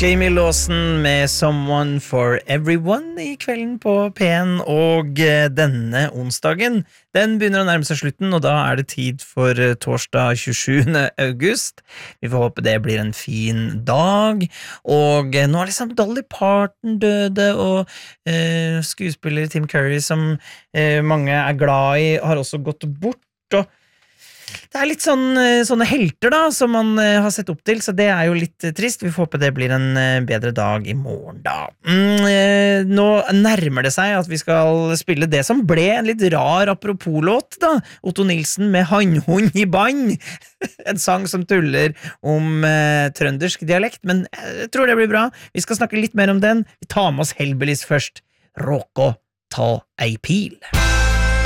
Jamie Lawson med Someone for Everyone I kvelden på P1, og denne onsdagen, den begynner å nærme seg slutten, og da det tid for torsdag 27. august. Vi får håpe det blir en fin dag, og nå liksom Dolly Parton døde, og skuespiller Tim Curry, som mange glad I, har også gått bort, og det litt sånne helter da, som man har sett opp til, så det jo litt trist. Vi får håpe det blir en bedre dag I morgen da. Nå nærmer det seg at vi skal spille det som ble en litt rar apropos-låt da. Otto Nilsen med Hannhund I band. En sang som tuller om trøndersk dialekt, men jeg tror det blir bra. Vi skal snakke litt mer om den. Vi tar med oss Hellbillies først. Råkå ta ei pil.